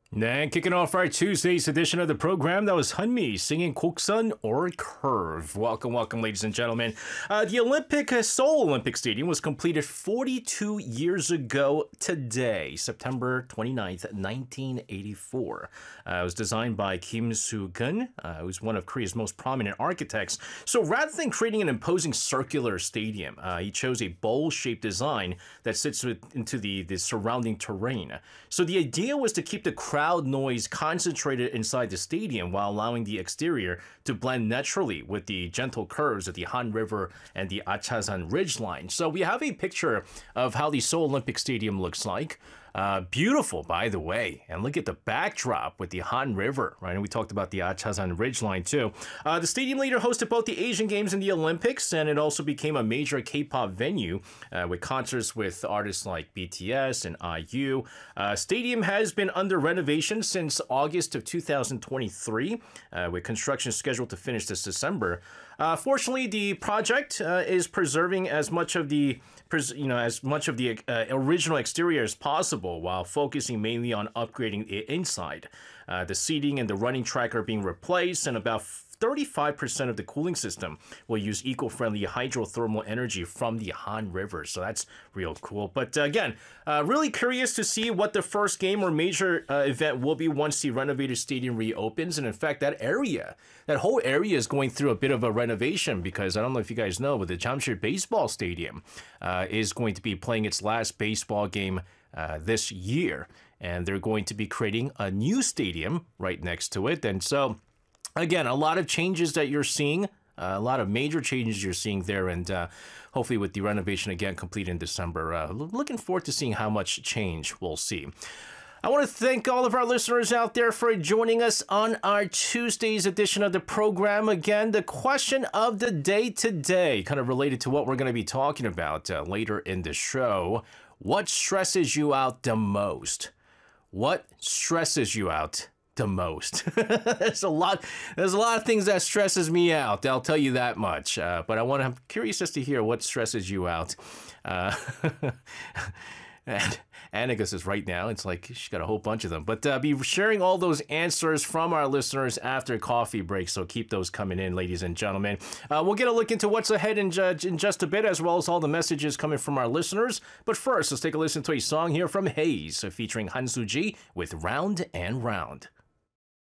And kicking off our Tuesday's edition of the program, that was Hunmi singing Koksun or Curve. Welcome, ladies and gentlemen. The Seoul Olympic Stadium was completed 42 years ago today, September 29th, 1984. It was designed by Kim Soo-gun, who's one of Korea's most prominent architects. So rather than creating an imposing circular stadium, he chose a bowl-shaped design that sits into the surrounding terrain. So the idea was to keep the crowd noise concentrated inside the stadium while allowing the exterior to blend naturally with the gentle curves of the Han River and the Achasan Ridgeline. So we have a picture of how the Seoul Olympic Stadium looks like. Beautiful, by the way. And look at the backdrop with the Han River, right? And we talked about the Achasan Ridgeline, too. The stadium later hosted both the Asian Games and the Olympics, and it also became a major K-pop venue with concerts with artists like BTS and IU. Stadium has been under renovation since August of 2023, with construction scheduled to finish this December. Fortunately, the project is preserving as much of the original exterior as possible while focusing mainly on upgrading the inside. The seating and the running track are being replaced, and about 35% of the cooling system will use eco-friendly hydrothermal energy from the Han River. So that's real cool. But again, really curious to see what the first game or major event will be once the renovated stadium reopens. And in fact, that whole area is going through a bit of a renovation because I don't know if you guys know, but the Jamshid Baseball Stadium is going to be playing its last baseball game this year. And they're going to be creating a new stadium right next to it. And so again, a lot of changes that you're seeing, a lot of major changes you're seeing there, and hopefully with the renovation again complete in December. Looking forward to seeing how much change we'll see. I want to thank all of our listeners out there for joining us on our Tuesday's edition of the program. Again, the question of the day today, kind of related to what we're going to be talking about later in the show. What stresses you out the most? What stresses you out the most? There's a lot of things that stresses me out, I'll tell you that much. But I'm curious as to hear what stresses you out. And Annika says right now, it's like she's got a whole bunch of them. But be sharing all those answers from our listeners after coffee break, so keep those coming in, ladies and gentlemen. We'll get a look into what's ahead in just a bit, as well as all the messages coming from our listeners. But first, let's take a listen to a song here from Haze, featuring Han Soo-ji with Round and Round.